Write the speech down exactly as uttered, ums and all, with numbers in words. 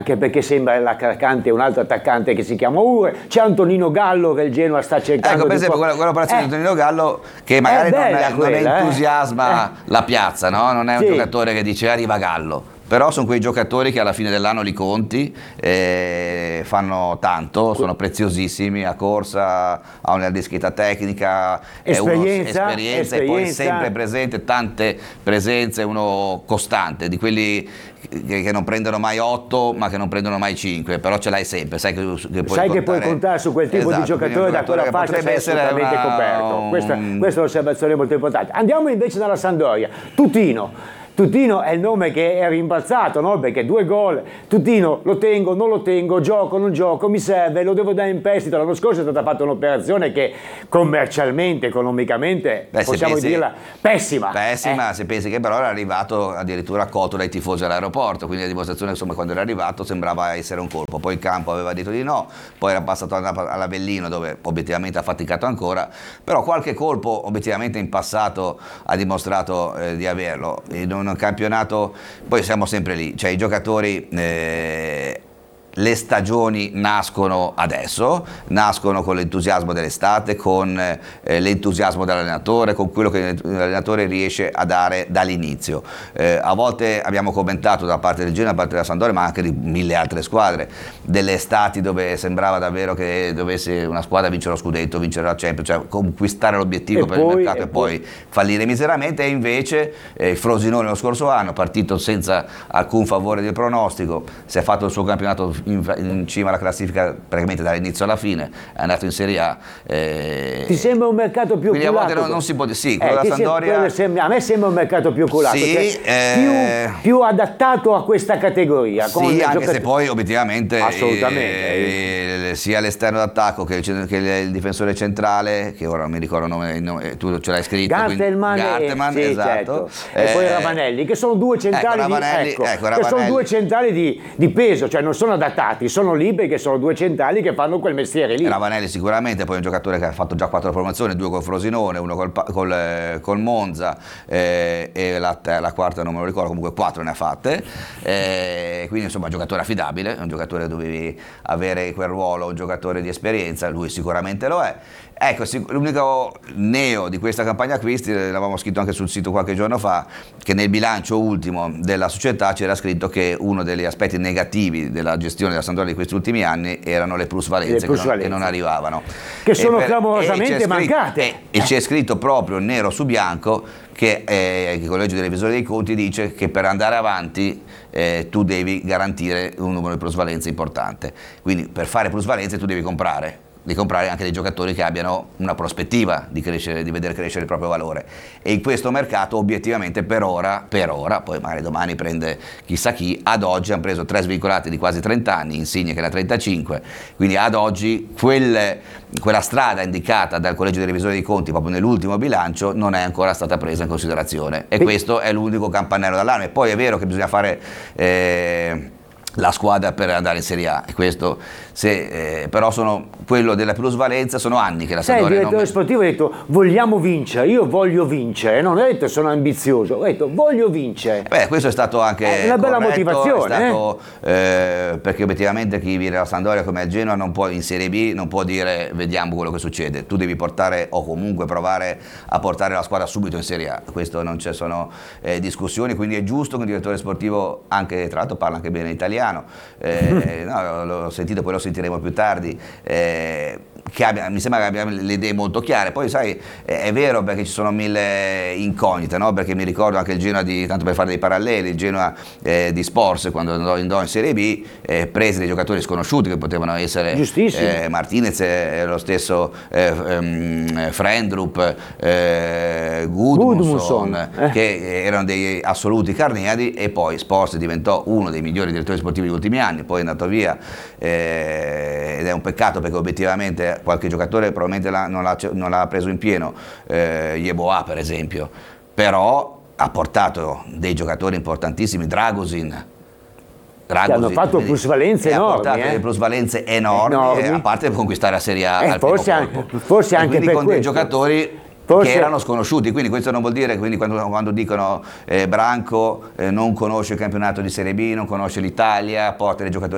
anche perché sembra l'attaccante, un altro attaccante che si chiama Ure, c'è Antonino Gallo che il Genoa sta cercando. Ecco, per esempio, quella, quell'operazione eh, di Antonino Gallo che magari è non, è, non quella, entusiasma eh. la piazza, no? Non è un sì. giocatore che dice arriva Gallo. Però sono quei giocatori che alla fine dell'anno li conti, eh, fanno tanto, sono preziosissimi a corsa, ha una dischità tecnica, esperienza, uno, esperienza, esperienza e poi sempre presente, tante presenze, uno costante, di quelli che, che non prendono mai otto ma che non prendono mai cinque, però ce l'hai sempre, sai che, che, puoi, sai contare, che puoi contare su quel tipo esatto, di giocatore, da quella fascia sei assolutamente una, coperto. un... Questa, questa è un'osservazione molto importante. Andiamo invece dalla Sampdoria. Tutino. Tutino è il nome che è rimbalzato, no? Perché due gol, Tutino lo tengo, non lo tengo, gioco, non gioco, mi serve, lo devo dare in prestito. L'anno scorso è stata fatta un'operazione che commercialmente, economicamente, Beh, possiamo pensi, dirla, pessima. Pessima, eh. se pensi che però era arrivato addirittura accolto dai tifosi all'aeroporto, quindi la dimostrazione insomma quando era arrivato sembrava essere un colpo. Poi il campo aveva detto di no, poi era passato all'Avellino dove obiettivamente ha faticato ancora, però qualche colpo obiettivamente in passato ha dimostrato eh, di averlo. In un campionato, poi siamo sempre lì, cioè i giocatori, eh, le stagioni nascono adesso, nascono con l'entusiasmo dell'estate, con eh, l'entusiasmo dell'allenatore, con quello che l'allenatore riesce a dare dall'inizio. Eh, a volte abbiamo commentato da parte del Genoa, da parte della Sampdoria, ma anche di mille altre squadre, delle estati dove sembrava davvero che dovesse una squadra vincere lo scudetto, vincere la Champions, cioè conquistare l'obiettivo per poi, il mercato e, e poi, poi fallire miseramente, e invece eh, Frosinone lo scorso anno, partito senza alcun favore del pronostico, si è fatto il suo campionato In, in cima alla classifica praticamente dall'inizio alla fine, è andato in Serie A. Eh, Ti sembra un mercato più quindi oculato? A volte non, non si può dire, sì, quello eh, della Sampdoria. Sembra, a me sembra un mercato più oculato, sì, cioè, eh, più, più adattato a questa categoria. Sì, con anche giocatori. se poi obiettivamente assolutamente eh, sia l'esterno d'attacco che, che il difensore centrale, che ora non mi ricordo il nome, il nome tu ce l'hai scritto, Gartelman, Gartelman eh, sì, esatto. certo. E eh, poi Ravanelli, che sono due centrali, ecco, Ravanelli, di, ecco, ecco, che sono due Ravanelli. centrali di, di peso, cioè non sono adattati, sono lì perché sono due centrali che fanno quel mestiere lì. Ravanelli sicuramente, poi è un giocatore che ha fatto già quattro promozioni, due col Frosinone, uno col, col, col Monza eh, e la, la quarta non me lo ricordo, comunque quattro ne ha fatte, eh, quindi insomma un giocatore affidabile, un giocatore dovevi avere quel ruolo, un giocatore di esperienza, lui sicuramente lo è. Ecco, l'unico neo di questa campagna acquisti, l'avevamo scritto anche sul sito qualche giorno fa, che nel bilancio ultimo della società c'era scritto che uno degli aspetti negativi della gestione della Sampdoria di questi ultimi anni erano le plusvalenze, plus che, non, che non arrivavano. Che sono per, clamorosamente mancate. E, e c'è scritto proprio nero su bianco che eh, il collegio dei revisori dei conti dice che per andare avanti eh, tu devi garantire un numero di plusvalenze importante. Quindi per fare plusvalenze tu devi comprare. di comprare anche dei giocatori che abbiano una prospettiva di crescere, di vedere crescere il proprio valore, e in questo mercato obiettivamente per ora, per ora, poi magari domani prende chissà chi, ad oggi hanno preso tre svincolati di quasi trenta anni, Insigne che era trentacinque, quindi ad oggi quel, quella strada indicata dal collegio dei revisori dei conti proprio nell'ultimo bilancio non è ancora stata presa in considerazione, e questo è l'unico campanello d'allarme. Poi è vero che bisogna fare eh, la squadra per andare in Serie A, e questo se, eh, però sono quello della plusvalenza, sono anni che la Sai, Sampdoria il direttore non... sportivo ha detto vogliamo vincere, io voglio vincere, non ha detto sono ambizioso, ha detto voglio vincere. Beh, questo è stato anche è una bella corretto, motivazione, è stato, eh? Eh, perché obiettivamente chi viene alla Sampdoria come al Genoa non può, in Serie B non può dire vediamo quello che succede, tu devi portare o comunque provare a portare la squadra subito in Serie A, questo non ci sono eh, discussioni, quindi è giusto che un direttore sportivo, anche tra l'altro parla anche bene italiano, eh, no, l'ho sentito, poi lo sentiremo più tardi, eh, che abbia, mi sembra che abbia le idee molto chiare. Poi sai, è, è vero perché ci sono mille incognite, no? Perché mi ricordo anche il Genoa di, tanto per fare dei paralleli, il Genoa eh, di Spors quando andò in, in Serie B, eh, prese dei giocatori sconosciuti che potevano essere eh, Martinez, eh, lo stesso eh, um, Frendrup, eh, Gudmundsson, eh. che erano dei assoluti carneadi, e poi Spors diventò uno dei migliori direttori sportivi degli ultimi anni, poi è andato via eh, ed è un peccato perché obiettivamente qualche giocatore probabilmente l'ha, non, l'ha, non l'ha preso in pieno, eh, Yeboah per esempio, però ha portato dei giocatori importantissimi, Dragosin, Dragosin, che hanno fatto quindi, plusvalenze enormi, ha portato eh? delle plusvalenze enormi, enormi. A parte conquistare la Serie A eh, al forse, primo anche, forse anche quindi per con questo. dei giocatori Forse... che erano sconosciuti, quindi questo non vuol dire, quindi quando, quando dicono eh, Branco eh, non conosce il campionato di Serie B, non conosce l'Italia, porta dei giocatori